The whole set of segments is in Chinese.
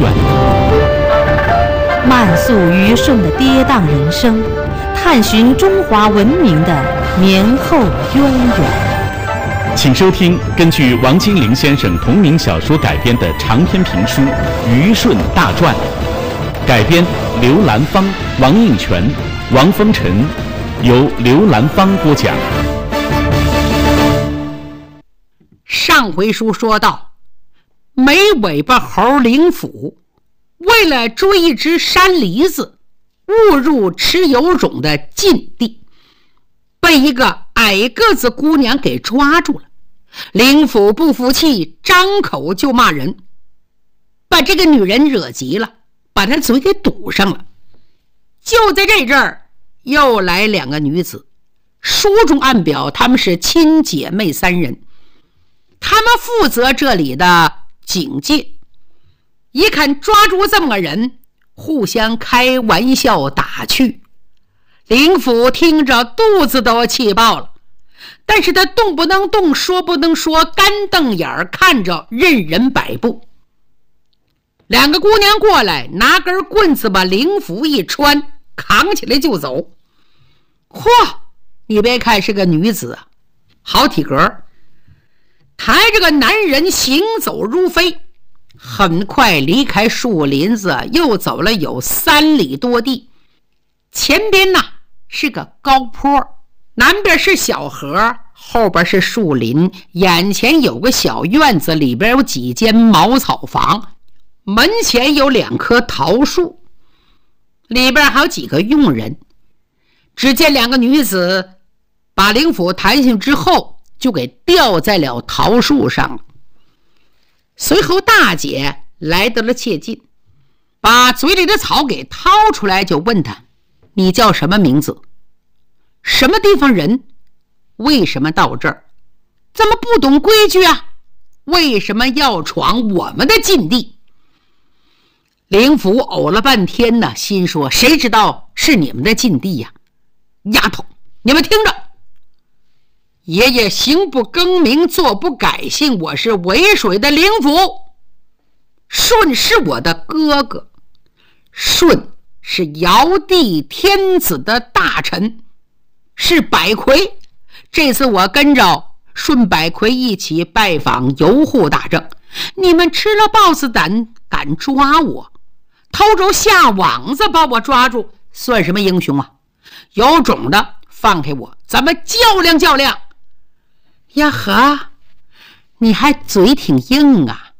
选， 慢速愚顺的跌宕人生，探寻中华文明的年后渊源。 请收听根据王金陵先生同名小说改编的长篇评书《虞舜大传》，改编刘兰芳、王应权、王风尘，由刘兰芳播讲。 上回书说到，没尾巴猴灵甫为了追一只山梨子，误入持有种的禁地，被一个矮个子姑娘给抓住了。灵甫不服气，张口就骂人，把这个女人惹急了，把她嘴给堵上了。就在这阵儿，又来两个女子，书中暗表她们是亲姐妹三人，她们负责这里的警戒。一看抓住这么个人，互相开玩笑打趣。灵甫听着肚子都气爆了，但是他动不能动，说不能说，干瞪眼看着任人摆布。两个姑娘过来，拿根棍子把灵甫一穿，扛起来就走。嚯，你别看是个女子，好体格，抬着个男人行走如飞，很快离开树林子，又走了有3里多地。前边是个高坡，南边是小河，后边是树林，眼前有个小院子，里边有几间茅草房，门前有2棵桃树，里边还有几个佣人。只见两个女子把灵甫弹性之后，就给吊在了桃树上了。随后大姐来到了切近，把嘴里的草给掏出来，就问他：你叫什么名字？什么地方人？为什么到这儿？怎么不懂规矩啊？为什么要闯我们的禁地？灵甫呕了半天呢，心说谁知道是你们的禁地呀？丫头，你们听着，爷爷行不更名，坐不改姓，我是渭水的灵甫。舜是我的哥哥，舜是尧帝天子的大臣，是百魁。这次我跟着舜百魁一起拜访游护大政，你们吃了豹子胆敢抓我，偷走下网子把我抓住，算什么英雄啊？有种的放开我，咱们较量较量。呀呵，你还嘴挺硬啊？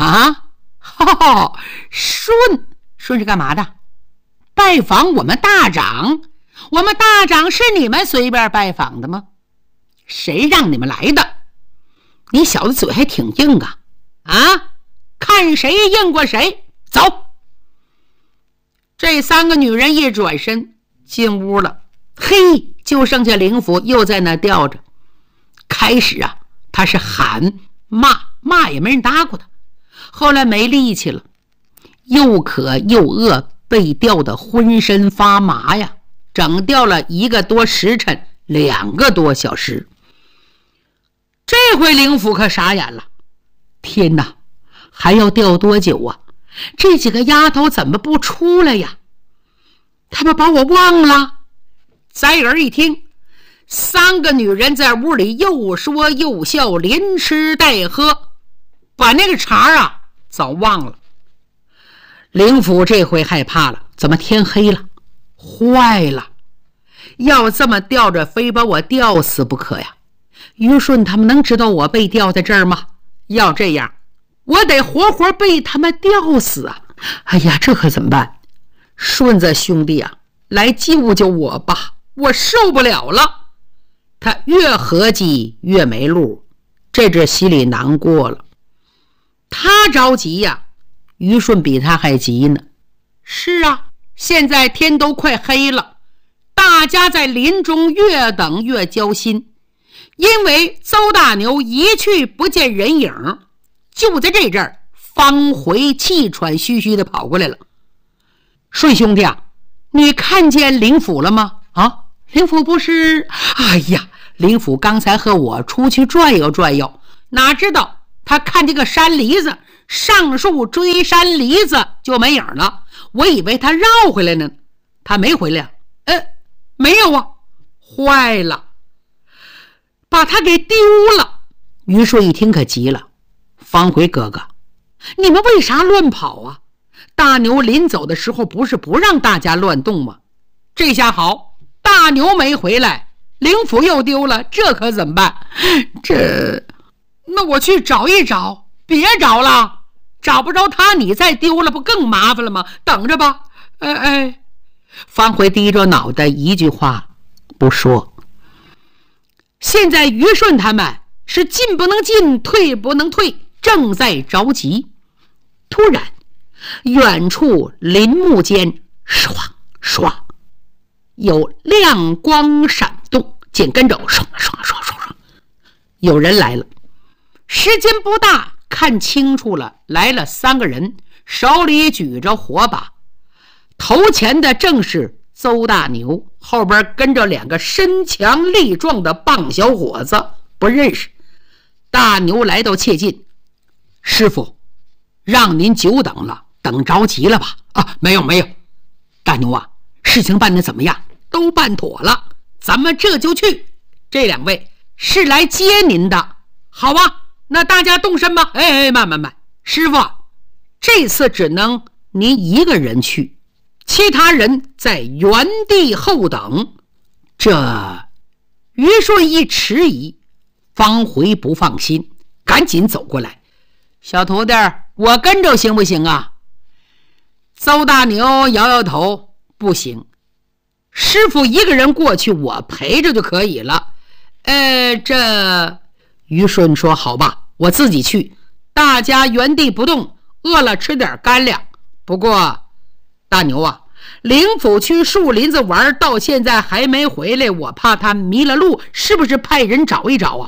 舜是干嘛的？拜访我们大长。我们大长是你们随便拜访的吗？谁让你们来的？你小子嘴还挺硬啊！看谁硬过谁，走。这3个女人一转身进屋了，嘿，就剩下灵甫又在那吊着。开始他是喊骂也没人搭过他，后来没力气了，又渴又饿，被吊得浑身发麻呀，整吊了1个多时辰，2个多小时。这回灵甫可傻眼了，天哪，还要吊多久啊？这几个丫头怎么不出来呀？他们把我忘了？摘耳一听，3个女人在屋里又说又笑，连吃带喝，把那个茬早忘了。灵甫这回害怕了，怎么天黑了？坏了，要这么吊着非把我吊死不可呀！虞舜他们能知道我被吊在这儿吗？要这样，我得活活被他们吊死啊！哎呀，这可怎么办？舜子兄弟来救救我吧，我受不了了。他越合计越没路，这心里难过了。他着急虞舜比他还急呢。是现在天都快黑了，大家在林中越等越焦心，因为邹大牛一去不见人影。就在这阵儿，方回气喘吁吁的跑过来了。舜兄弟你看见灵甫了吗？灵甫不是……哎呀，灵甫刚才和我出去转悠转悠，哪知道他看见个山梨子， 上树追山梨子就没影了，我以为他绕回来呢，他没回来。没有啊，坏了，把他给丢了。于顺一听可急了，方回哥哥，你们为啥乱跑啊？大牛临走的时候不是不让大家乱动吗？这下好，大牛没回来，灵符又丢了，这可怎么办？那我去找一找。别找了，找不着他你再丢了不更麻烦了吗？等着吧。方回低着脑袋，一句话不说。现在于顺他们是进不能进，退不能退，正在着急。突然远处林木间唰唰有亮光闪动，紧跟着唰唰唰唰唰，有人来了。时间不大，看清楚了，来了3个人，手里举着火把，头前的正是邹大牛，后边跟着2个身强力壮的棒小伙子，不认识。大牛来到切近，师傅，让您久等了，等着急了吧？没有。大牛啊，事情办得怎么样？都办妥了，咱们这就去。这2位是来接您的。好啊，那大家动身吧。慢，师傅，这次只能您一个人去，其他人在原地候等。这于顺一迟疑，方回不放心，赶紧走过来，小徒弟，我跟着行不行啊？邹大牛摇摇头，不行，师傅一个人过去，我陪着就可以了。于顺说，好吧，我自己去，大家原地不动，饿了吃点干粮。不过大牛啊，灵府去树林子玩，到现在还没回来，我怕他迷了路，是不是派人找一找啊？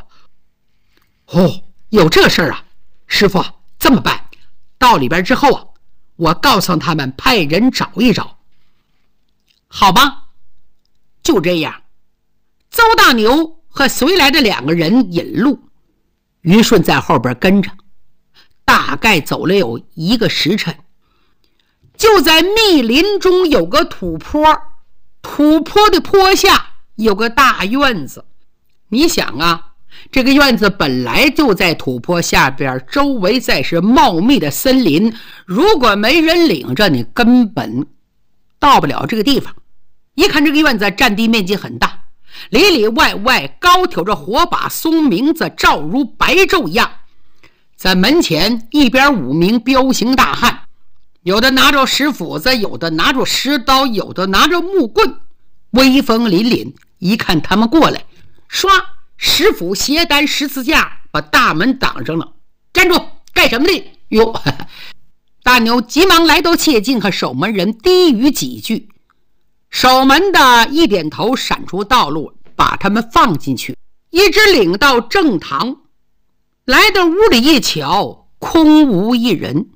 有这事儿啊？师傅，这么办，到里边之后啊，我告诉他们派人找一找。好吧，就这样。邹大牛和随来的2个人引路，于顺在后边跟着，大概走了有1个时辰。就在密林中有个土坡，土坡的坡下有个大院子。你想啊，这个院子本来就在土坡下边，周围再是茂密的森林，如果没人领着，你根本到不了这个地方。一看这个院子占地面积很大，里里外外高挑着火把松明子，照如白昼一样。在门前一边5名彪形大汉，有的拿着石斧子，有的拿着石刀，有的拿着木棍，威风凛凛。一看他们过来，唰，石斧斜担十字架把大门挡上了。站住，干什么的？哟，大牛急忙来到切近，和守门人低语几句。守门的一点头，闪出道路，把他们放进去，一直领到正堂。来到屋里一瞧，空无一人。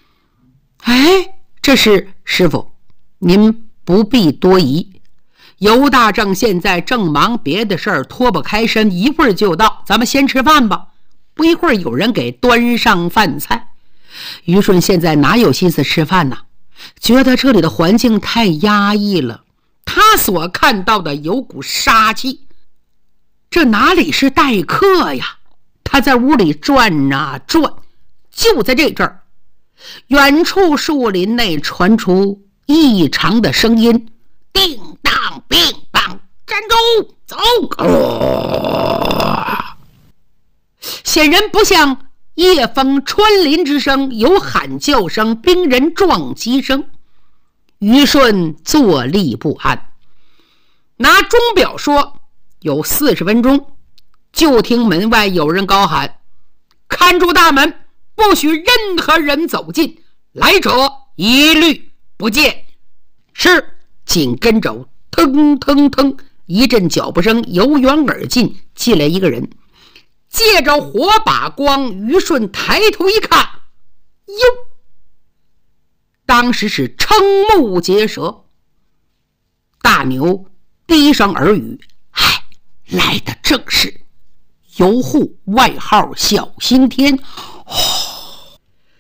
这是师傅，您不必多疑，尤大正现在正忙别的事儿，脱不开身，一会儿就到，咱们先吃饭吧。不一会儿有人给端上饭菜。于顺现在哪有心思吃饭呢？觉得这里的环境太压抑了，他所看到的有股杀气，这哪里是待客呀？他在屋里转啊转，就在这阵儿，远处树林内传出异常的声音，叮当乒乓，站住，走！显然不像夜风穿林之声，有喊叫声，兵人撞击声。于顺坐立不安，拿钟表说有40分钟，就听门外有人高喊：看住大门，不许任何人走近，来者一律不见。是。紧跟着腾腾腾一阵脚步声由远而近，进来一个人，借着火把光，于顺抬头一看，哟，当时是瞠目结舌。大牛低声耳语：来的正是游护，外号小星天。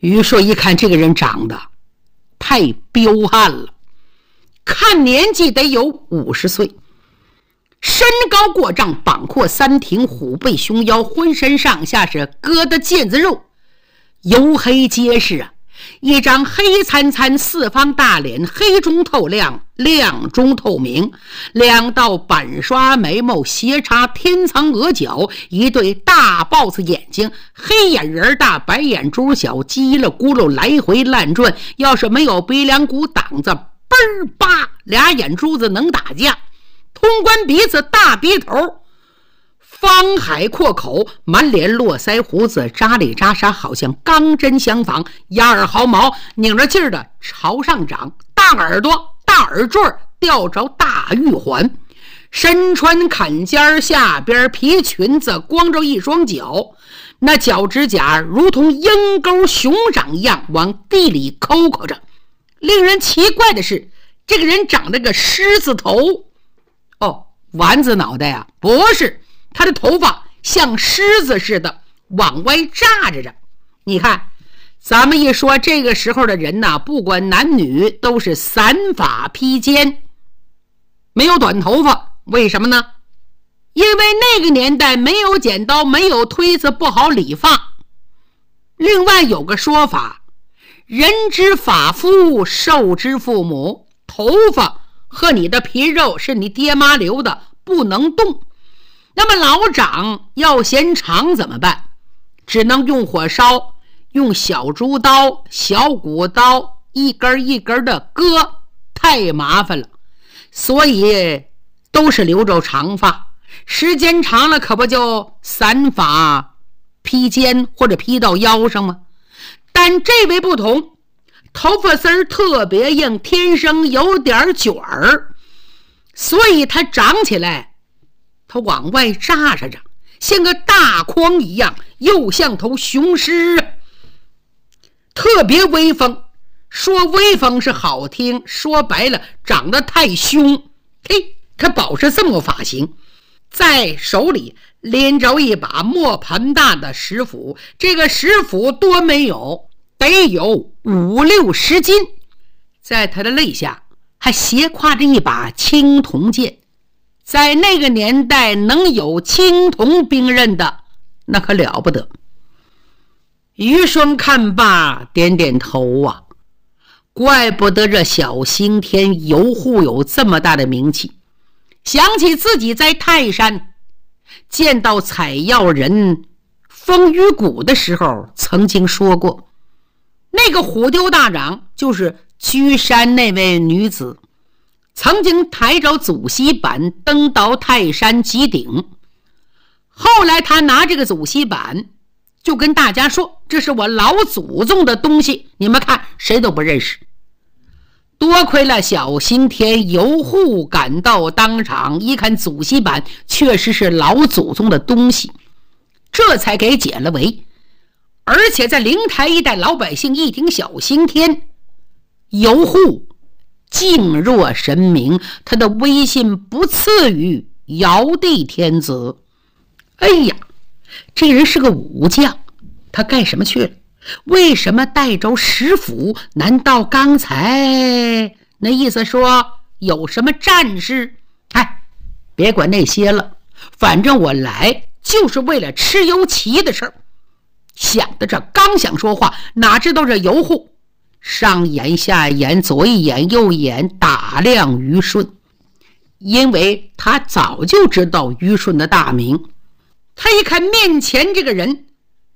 于顺一看这个人长得太彪悍了，看年纪得有50岁，身高过丈，膀阔三庭，虎背熊腰，浑身上下是疙瘩腱子肉，黝黑结实啊，一张黑灿灿四方大脸，黑中透亮，亮中透明，两道板刷眉毛，斜插天苍额角，一对大豹子眼睛，黑眼仁大，白眼珠小，叽了咕噜来回乱转，要是没有鼻梁骨挡着，嘣儿吧，俩眼珠子能打架，通关鼻子，大鼻头，方海阔口，满脸络腮胡子，扎里扎沙，好像钢针相仿，牙耳毫毛拧着劲儿的朝上长，大耳朵大耳坠吊着大玉环，身穿坎肩下边皮裙子，光着一双脚，那脚指甲如同鹰钩熊掌一样往地里抠抠着。令人奇怪的是，这个人长了个狮子头。丸子脑袋啊，不是，他的头发像狮子似的往外炸着。你看，咱们一说这个时候的人呐，不管男女都是散发披肩，没有短头发。为什么呢？因为那个年代没有剪刀，没有推子，不好理发。另外有个说法，人之发肤，受之父母，头发和你的皮肉是你爹妈留的，不能动。那么老长要嫌长怎么办？只能用火烧，用小竹刀、小骨刀一根一根的割，太麻烦了，所以都是留着长发。时间长了可不就散发披肩或者披到腰上吗？但这位不同，头发丝儿特别硬，天生有点卷儿，所以它长起来它往外扎着，像个大筐一样，又像头雄狮，特别威风。说威风是好听，说白了长得太凶。他保持这么个发型，在手里拎着一把磨盘大的石斧，这个石斧多没有，得有50-60斤，在他的肋下还斜挎着一把青铜剑。在那个年代能有青铜兵刃的，那可了不得。余顺看罢点点头啊，怪不得这小兴天游护有这么大的名气。想起自己在泰山见到采药人风雨谷的时候，曾经说过，那个虎丢大长就是居山那位女子，曾经抬着祖溪板登到泰山极顶。后来他拿这个祖溪板就跟大家说，这是我老祖宗的东西，你们看谁都不认识。多亏了小兴天游护赶到当场，一看祖溪板确实是老祖宗的东西，这才给解了围。而且在灵台一带老百姓一听小兴天游护敬若神明，他的威信不次于尧帝天子。哎呀，这人是个武将，他干什么去了？为什么带着石斧？难道刚才那意思说有什么战事？别管那些了，反正我来就是为了吃油旗的事儿。想的这刚想说话，哪知道这游护上眼下眼，左一眼右一眼打量于顺，因为他早就知道于顺的大名。他一看面前这个人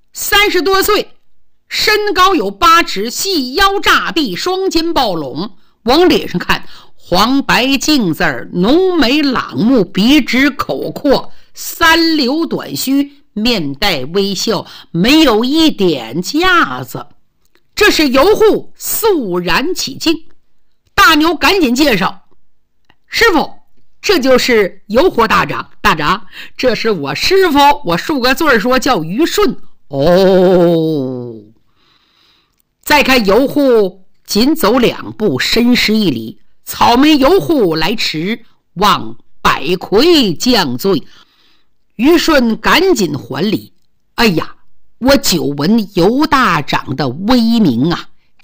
30多岁，身高有8尺，细腰炸臂，双肩抱拢，往脸上看黄白净字，浓眉朗目，鼻直口阔，三绺短须，面带微笑，没有一点架子。这是游护肃然起敬。大牛赶紧介绍，师傅，这就是游护大长。大长，这是我师傅，我竖个字说叫于顺。再看游护紧走2步，深施一礼，草莓游护来迟，望百魁降罪。于顺赶紧还礼，哎呀， 我久闻尤大长的威名啊，